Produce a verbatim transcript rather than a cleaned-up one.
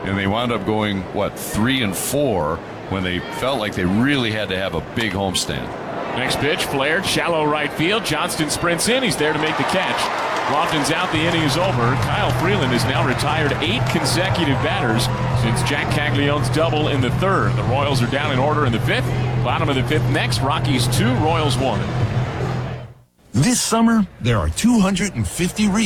and they wound up going, what, three and four when they felt like they really had to have a big homestand. Next pitch, flared, shallow right field. Johnston sprints in. He's there to make the catch. Lofton's out. The inning is over. Kyle Freeland has now retired eight consecutive batters since Jack Caglianone's double in the third. The Royals are down in order in the fifth. Bottom of the fifth next. Rockies two, Royals one. This summer, there are two hundred fifty